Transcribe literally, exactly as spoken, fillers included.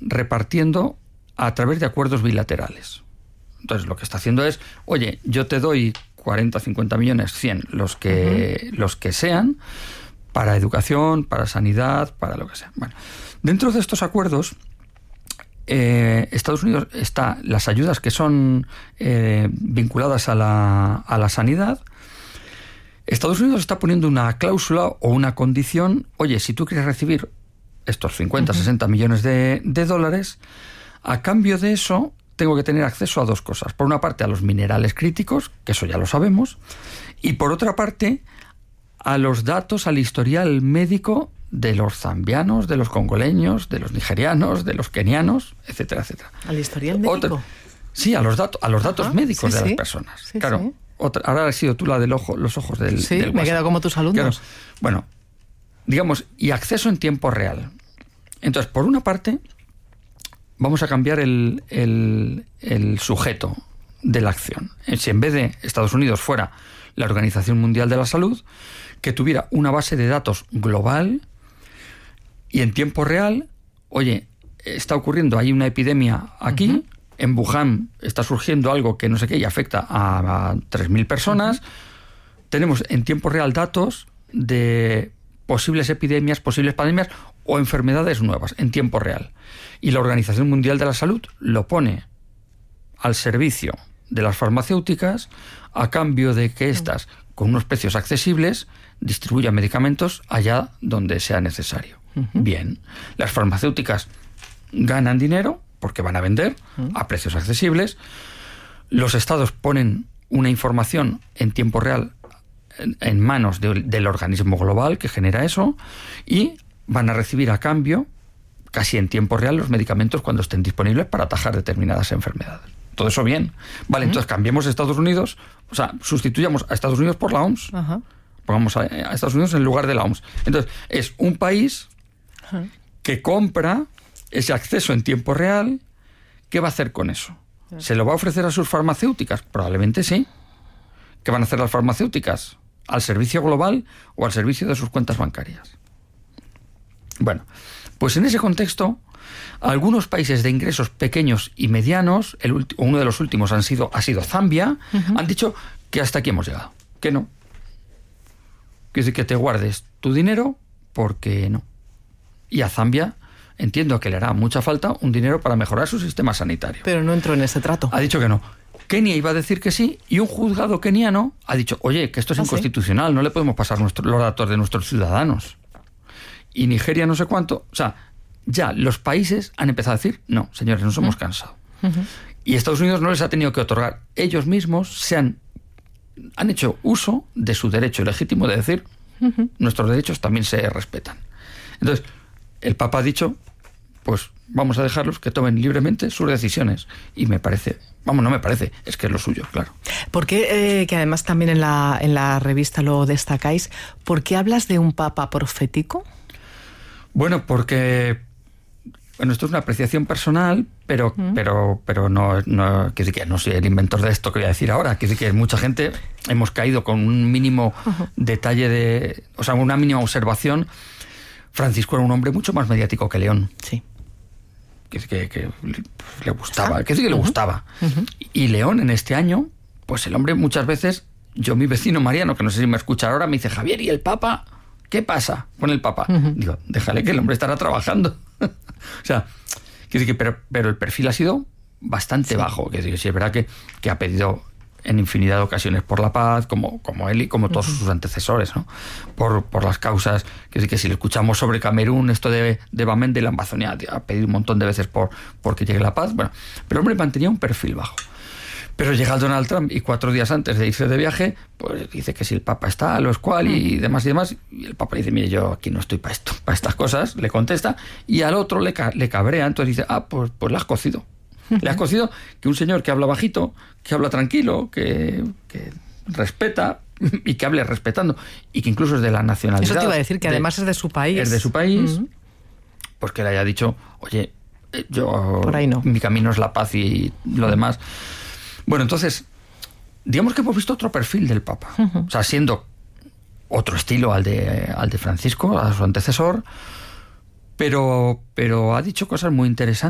repartiendo a través de acuerdos bilaterales. Entonces, lo que está haciendo es, oye, yo te doy cuarenta, cincuenta millones, cien, los que, uh-huh. los que sean, para educación, para sanidad, para lo que sea. Bueno, dentro de estos acuerdos, eh, Estados Unidos está las ayudas que son eh, vinculadas a la, a la sanidad. Estados Unidos está poniendo una cláusula o una condición, oye, si tú quieres recibir estos cincuenta, uh-huh. sesenta millones de, de dólares, a cambio de eso tengo que tener acceso a dos cosas. Por una parte, a los minerales críticos, que eso ya lo sabemos, y por otra parte, a los datos, al historial médico de los zambianos, de los congoleños, de los nigerianos, de los kenianos, etcétera, etcétera. ¿Al historial médico? Otra, sí, a los, datos, a los datos Ajá, médicos sí, de sí. las personas. Sí, claro, sí. Otra, ahora has sido tú la del ojo, los ojos del Sí, del me he quedado como tus alumnos. Claro. Bueno, digamos, y acceso en tiempo real. Entonces, por una parte, vamos a cambiar el, el, el sujeto de la acción. Si en vez de Estados Unidos fuera la Organización Mundial de la Salud, que tuviera una base de datos global y en tiempo real, oye, está ocurriendo, hay una epidemia aquí, uh-huh. en Wuhan está surgiendo algo que no sé qué y afecta a, a tres mil personas, uh-huh. tenemos en tiempo real datos de posibles epidemias, posibles pandemias o enfermedades nuevas en tiempo real. Y la Organización Mundial de la Salud lo pone al servicio de las farmacéuticas a cambio de que éstas, con unos precios accesibles, distribuyan medicamentos allá donde sea necesario. Uh-huh. Bien, las farmacéuticas ganan dinero porque van a vender uh-huh. a precios accesibles. Los estados ponen una información en tiempo real en, en manos de, del organismo global que genera eso y van a recibir a cambio, casi en tiempo real, los medicamentos cuando estén disponibles para atajar determinadas enfermedades. Todo eso bien. Vale, uh-huh. entonces cambiemos Estados Unidos, o sea, sustituyamos a Estados Unidos por la O M S. Uh-huh. Pongamos a, a Estados Unidos en lugar de la O M S. Entonces, es un país uh-huh. que compra ese acceso en tiempo real. ¿Qué va a hacer con eso? Uh-huh. ¿Se lo va a ofrecer a sus farmacéuticas? Probablemente sí. ¿Qué van a hacer las farmacéuticas? ¿Al servicio global o al servicio de sus cuentas bancarias? Bueno, pues en ese contexto, algunos países de ingresos pequeños y medianos, el ulti- uno de los últimos han sido, ha sido Zambia, uh-huh. han dicho que hasta aquí hemos llegado, que no. Quiere decir que te guardes tu dinero porque no. Y a Zambia entiendo que le hará mucha falta un dinero para mejorar su sistema sanitario. Pero no entró en ese trato. Ha dicho que no. Kenia iba a decir que sí y un juzgado keniano ha dicho, oye, que esto es ¿Ah, inconstitucional, sí? No le podemos pasar nuestro, los datos de nuestros ciudadanos. Y Nigeria no sé cuánto, o sea, ya los países han empezado a decir, no, señores, nos hemos cansado. Uh-huh. Y Estados Unidos no les ha tenido que otorgar. Ellos mismos se han, han hecho uso de su derecho legítimo de decir, uh-huh. nuestros derechos también se respetan. Entonces, el Papa ha dicho, pues vamos a dejarlos que tomen libremente sus decisiones. Y me parece, vamos, no me parece, es que es lo suyo, claro. ¿Por qué, eh, que además también en la, en la revista lo destacáis, por qué hablas de un Papa profético? Bueno, porque... Bueno, esto es una apreciación personal, pero mm. pero pero no, no, quiero decir que no soy el inventor de esto que voy a decir ahora. Quiero decir que mucha gente hemos caído con un mínimo uh-huh. detalle de... O sea, una mínima observación. Francisco era un hombre mucho más mediático que León. Sí. Quiero decir que, que le gustaba. Quiero decir que le uh-huh. gustaba. Uh-huh. Y León, en este año, pues el hombre muchas veces... Yo, mi vecino Mariano, que no sé si me escucha ahora, me dice, Javier, ¿y el Papa? ¿Qué pasa con el Papa? Uh-huh. Digo, déjale que el hombre estará trabajando. O sea, quiero decir que, pero, pero el perfil ha sido bastante sí. bajo. Quiero decir, sí, es verdad que, que ha pedido en infinidad de ocasiones por la paz, como, como él y como todos uh-huh. sus antecesores, ¿no? Por, por las causas. Quiero decir que si le escuchamos sobre Camerún, esto de, de Bamende, la Amazonía, ha pedido un montón de veces por, por que llegue la paz. Bueno, pero el hombre mantenía un perfil bajo. Pero llega el Donald Trump y cuatro días antes de irse de viaje, pues dice que si el Papa está, lo es cual y demás y demás. Y el Papa dice, mire, yo aquí no estoy para esto, para estas cosas, le contesta. Y al otro le, ca- le cabrea, entonces dice, ah, pues, pues le has cocido. Le has cocido que un señor que habla bajito, que habla tranquilo, que, que respeta y que hable respetando y que incluso es de la nacionalidad. Eso te iba a decir, que de, además es de su país. Es de su país, uh-huh. pues que le haya dicho, oye, yo, por ahí no. Mi camino es la paz y lo demás. Bueno, entonces, digamos que hemos visto otro perfil del Papa. Uh-huh. O sea, siendo otro estilo al de, al de Francisco, a su antecesor, pero, pero ha dicho cosas muy interesantes.